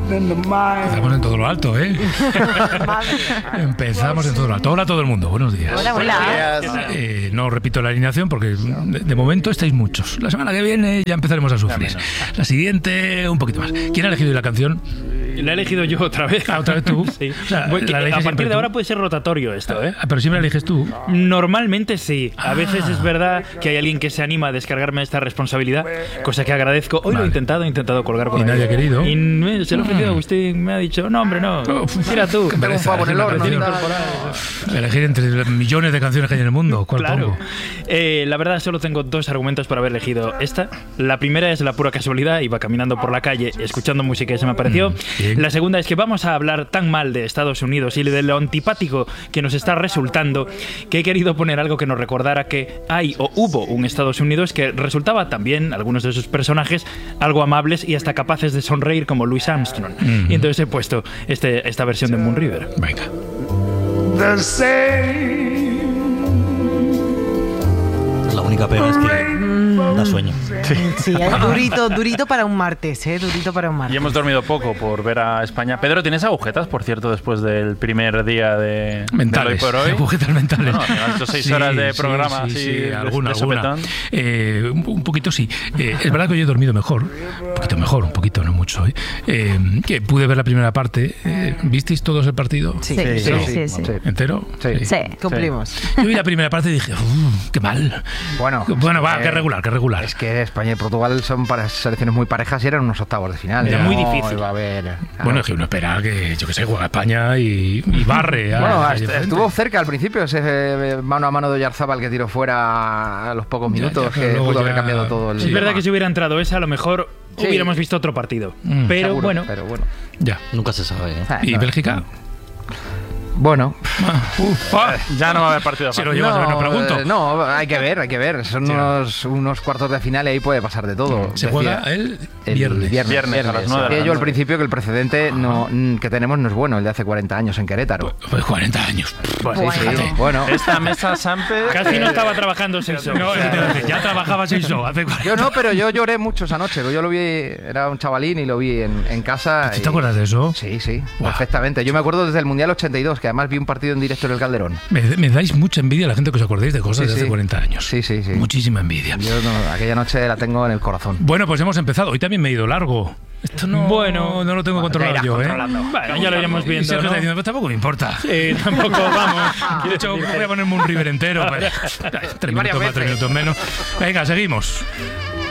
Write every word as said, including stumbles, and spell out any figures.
Empezamos en todo lo alto, ¿eh? Empezamos en todo lo alto. Hola a todo el mundo, buenos días. Hola, hola. Eh, no repito la alineación porque de, de momento estáis muchos. La semana que viene ya empezaremos a sufrir. La siguiente, un poquito más. ¿Quién ha elegido la canción? La he elegido yo otra vez. Ah, ¿otra vez tú? Sí. O sea, Voy, que, a partir de tú. ahora puede ser rotatorio esto, ¿eh? Ah, pero siempre la eliges tú. Normalmente sí. A Ah. veces es verdad que hay alguien que se anima a descargarme esta responsabilidad, cosa que agradezco. Hoy Vale. lo he intentado, he intentado colgar por Y ahí. nadie ha querido. Y me- se lo he ofrecido a Agustín, me ha dicho, no, hombre, no, tira tú. Qué pereza, pavo en el la horno, canción. tal. Elegir entre millones de canciones que hay en el mundo. ¿Cuál Claro. pongo? Eh, la verdad, solo tengo dos argumentos para haber elegido esta. La primera es la pura casualidad. Iba caminando por la calle escuchando música y se me apareció. Mm, bien. La segunda es que vamos a hablar tan mal de Estados Unidos y de lo antipático que nos está resultando que he querido poner algo que nos recordara que hay o hubo un Estados Unidos que resultaba también, algunos de sus personajes, algo amables y hasta capaces de sonreír como Louis Armstrong. Mm. Y entonces he puesto este, esta versión de Moon River. Venga. The same. La única pega es que da sueño. Sí, es durito, durito para un martes, ¿eh? Durito para un Y martes. hemos dormido poco por ver a España. Pedro, ¿tienes agujetas, por cierto, después del primer día de, Mentales. de hoy por hoy? Agujetas mentales. No, no, has hecho seis horas de programa sí, así, sí, de- alguna, de alguna. sopetón. Eh, un, un poquito sí. Eh, es verdad que hoy he dormido mejor. Un poquito mejor, un poquito, no mucho. ¿eh? Eh, que pude ver la primera parte. Eh, ¿Visteis todos el partido? Sí, Sí, sí, sí, sí, sí. sí. ¿Entero? Sí. Sí, cumplimos. Yo vi la primera parte y dije, "Uf, qué mal". Bueno, Bueno, va, eh, qué regular, qué regular. Es que España y Portugal son para selecciones muy parejas y eran unos octavos de final. Era No muy difícil. iba a haber, claro. Bueno, es que uno espera que, yo que sé, juega España y, y barre. a- Bueno, a- hasta- enfrente. estuvo cerca al principio ese eh, mano a mano de Oyarzábal que tiró fuera a los pocos Ya, minutos, ya, pero que luego pudo haber ya- cambiado todo el Sí. Es verdad que si hubiera entrado esa, a lo mejor Sí. hubiéramos visto otro partido. Mm, pero Seguro, bueno, pero bueno. Ya. Nunca se sabe, ¿eh? Ah, ¿Y no. Bélgica? Bueno, Ah, uf, ah. Ya no va a haber partido. Se lo fácil. llevas, no, no pregunto. eh, no, hay que ver, hay que ver. Son Ya. unos, unos cuartos de final y ahí puede pasar de todo. Se Decía- juega el El viernes. Viernes, a las nueve de la Decía yo al noche. principio que el precedente no, mm, que tenemos no es bueno, el de hace cuarenta años en Querétaro. Pues cuarenta años. Pues, Sí, sí, fíjate. bueno. Esta mesa Sampe... casi no estaba trabajando seis horas. No, O sea, es decir, ya trabajaba seis o hace cuarenta. Yo no, pero yo lloré mucho esa noche. Yo lo vi, era un chavalín y lo vi en, en casa. ¿Tú y- te acuerdas de eso? Sí, sí, Guau. perfectamente. Yo me acuerdo desde el Mundial ochenta y dos, que además vi un partido en directo en el Calderón. Me, me dais mucha envidia a la gente que os acordéis de cosas Sí, de hace sí. cuarenta años. Sí, sí, sí. Muchísima envidia. Yo no- aquella noche la tengo en el corazón. Bueno, pues hemos empezado. Hoy también me he ido largo. Esto no, Bueno, no lo tengo bueno, controlado ya irás yo, ¿eh? controlando. Bueno, ya lo iremos Y viendo, Sergio ¿no? está diciendo, pues tampoco me importa. Sí, tampoco vamos. De hecho, voy a ponerme un River entero. Pues, tres varias minutos más, tres veces. minutos menos. Venga, seguimos.